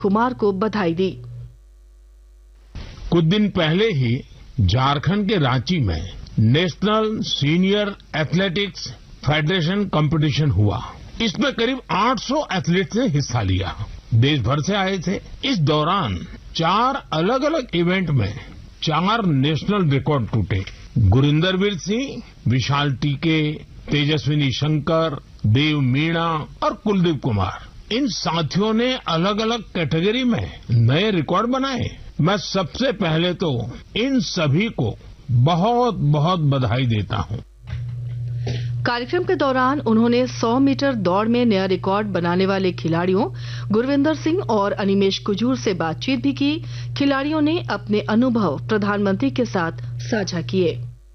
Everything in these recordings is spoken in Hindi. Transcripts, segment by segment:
कुमार को बधाई दी। कुछ दिन पहले ही झारखंड के रांची में national senior athletics federation competition हुआ। इसमें करीब 800 एथलीट्स ने हिस्सा लिया। देश भर से आए थे। इस दौरान 4 अलग अलग इवेंट में 4 नेशनल रिकॉर्ड टूटे। गुरिंदरवीर सिंह, विशाल टीके, तेजस्विनी शंकर, देव मीणा और कुलदीप कुमार, इन साथियों ने अलग अलग कैटेगरी में नए रिकॉर्ड बनाए। मैं सबसे पहले तो इन सभी को बहुत बहुत बधाई देता हूं। कार्यक्रम के दौरान उन्होंने 100 मीटर दौड़ में नया रिकॉर्ड बनाने वाले खिलाड़ियों गुरविंदर सिंह और अनिमेश कुजूर से बातचीत भी की। खिलाड़ियों ने अपने अनुभव प्रधानमंत्री के साथ साझा किए।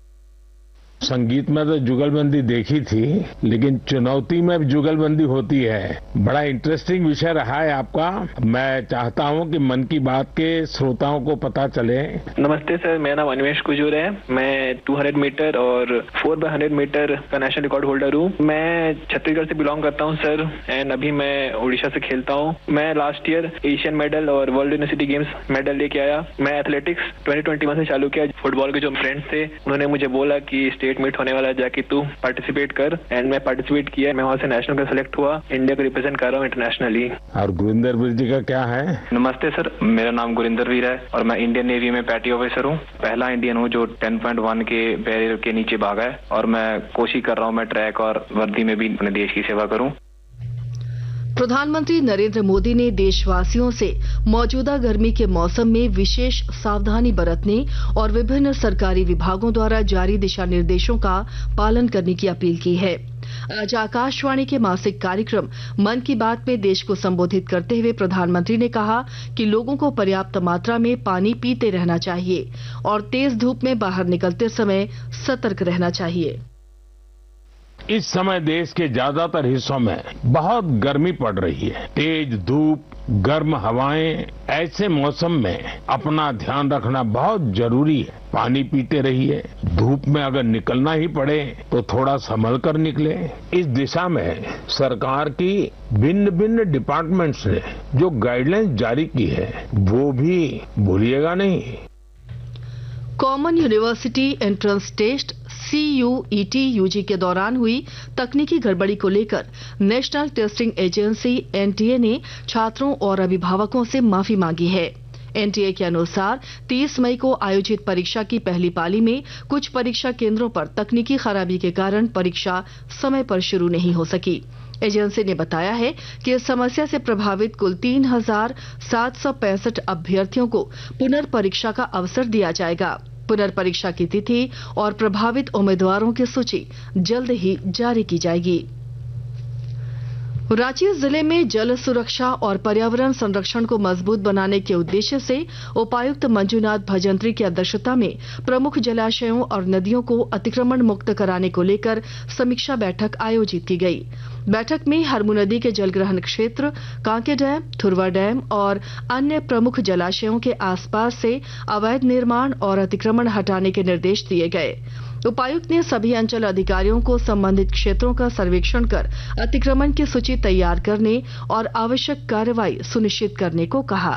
संगीत में तो जुगलबंदी देखी थी, लेकिन चुनौती में भी जुगलबंदी होती है। बड़ा इंटरेस्टिंग विषय रहा है आपका। मैं चाहता हूं कि मन की बात के श्रोताओं को पता चले। नमस्ते सर, मेरा नाम अनिमेश कुजूर है। मैं 200 मीटर और 4x100 मीटर का नेशनल रिकॉर्ड होल्डर हूं। मैं छत्तीसगढ़ से बिलोंग करता हूं सर, एंड अभी मैं उड़ीसा से खेलता हूं। मैं लास्ट ईयर एशियन मेडल और वर्ल्ड यूनिवर्सिटी गेम्स मेडल लेके आया। मैं एथलेटिक्स 2021 से चालू किया। फुटबॉल के जो फ्रेंड्स थे उन्होंने मुझे बोला कि स्टेट मीट होने वाला है, जाके तू पार्टिसिपेट कर, एंड मैं पार्टिसिपेट किया। मैं वहां से नेशनल का सिलेक्ट हुआ। इंडिया को रिप्रेजेंट कर रहा हूँ इंटरनेशनली। और गुरिंदरवीर जी का क्या है? नमस्ते सर, मेरा नाम गुरिंदरवीर है और मैं इंडियन नेवी में पैटी ऑफिसर हूँ। पहला इंडियन हूँ जो 10.1 के बैरियर के नीचे भागा है, और मैं कोशिश कर रहा हूँ मैं ट्रैक और वर्दी में भी अपने देश की सेवा करूँ। प्रधानमंत्री नरेंद्र मोदी ने देशवासियों से मौजूदा गर्मी के मौसम में विशेष सावधानी बरतने और विभिन्न सरकारी विभागों द्वारा जारी दिशा निर्देशों का पालन करने की अपील की है। आज आकाशवाणी के मासिक कार्यक्रम मन की बात में देश को संबोधित करते हुए प्रधानमंत्री ने कहा कि लोगों को पर्याप्त मात्रा में पानी पीते रहना चाहिए और तेज धूप में बाहर निकलते समय सतर्क रहना चाहिए। इस समय देश के ज्यादातर हिस्सों में बहुत गर्मी पड़ रही है। तेज धूप, गर्म हवाएं, ऐसे मौसम में अपना ध्यान रखना बहुत जरूरी है। पानी पीते रहिए। धूप में अगर निकलना ही पड़े तो थोड़ा संभल कर निकले। इस दिशा में सरकार की भिन्न भिन्न डिपार्टमेंट्स ने जो गाइडलाइंस जारी की है वो भी भूलिएगा नहीं। Common university entrance test CUET UG के दौरान हुई तकनीकी गड़बड़ी को लेकर नेशनल टेस्टिंग एजेंसी NTA ने छात्रों और अभिभावकों से माफी मांगी है। NTA के अनुसार 30 मई को आयोजित परीक्षा की पहली पाली में कुछ परीक्षा केंद्रों पर तकनीकी खराबी के कारण परीक्षा समय पर शुरू नहीं हो सकी। एजेंसी ने बताया है कि इस समस्या से प्रभावित कुल 3,765 अभ्यर्थियों को पुनर्परीक्षा का अवसर दिया जाएगा। पुनर्परीक्षा की तिथि और प्रभावित उम्मीदवारों की सूची जल्द ही जारी की जाएगी। रांची जिले में जल सुरक्षा और पर्यावरण संरक्षण को मजबूत बनाने के उद्देश्य से उपायुक्त मंजूनाथ भजंत्री की अध्यक्षता में प्रमुख जलाशयों और नदियों को अतिक्रमण मुक्त कराने को लेकर समीक्षा बैठक आयोजित की गई। बैठक में हरमू नदी के जलग्रहण क्षेत्र, कांके डैम, थुरवा डैम और अन्य प्रमुख जलाशयों के आसपास से अवैध निर्माण और अतिक्रमण हटाने के निर्देश दिए गए। उपायुक्त ने सभी अंचल अधिकारियों को संबंधित क्षेत्रों का सर्वेक्षण कर अतिक्रमण की सूची तैयार करने और आवश्यक कार्रवाई सुनिश्चित करने को कहा।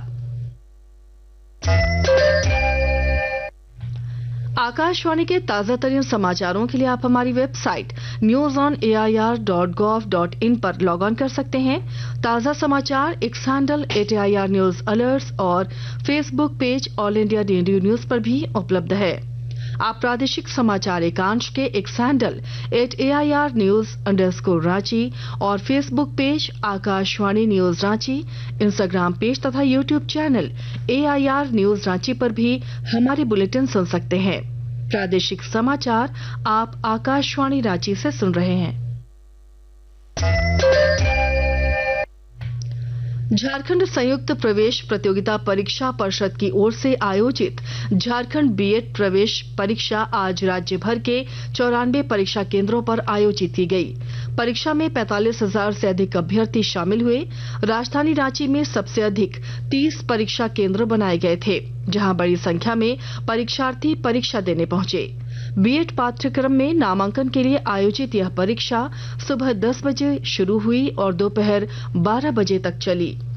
आकाशवाणी के ताजा तरीन समाचारों के लिए आप हमारी वेबसाइट newsonair.gov.in पर लॉग ऑन कर सकते हैं। ताजा समाचार x handle @AIR news alerts और Facebook page all India radio news पर भी उपलब्ध है। आप प्रादेशिक समाचार एकांश के एक्स हैंडल @AIR News_Ranchi और Facebook page Akashvani news Ranchi, Instagram page तथा YouTube channel AIR news Ranchi पर भी हमारे बुलेटिन सुन सकते हैं। प्रादेशिक समाचार आप आकाशवाणी रांची से सुन रहे हैं। झारखंड संयुक्त प्रवेश प्रतियोगिता परीक्षा परिषद की ओर से आयोजित झारखंड बीएड प्रवेश परीक्षा आज राज्य भर के 94 परीक्षा केंद्रों पर आयोजित की गई। परीक्षा में 45,000 से अधिक अभ्यर्थी शामिल हुए। राजधानी रांची में सबसे अधिक 30 परीक्षा केंद्र बनाए गए थे, जहां बड़ी संख्या में परीक्षार्थी परीक्षा देने पहुंचे। बीएड पाठ्यक्रम में नामांकन के लिए आयोजित यह परीक्षा सुबह 10 बजे शुरू हुई और दोपहर 12 बजे तक चली।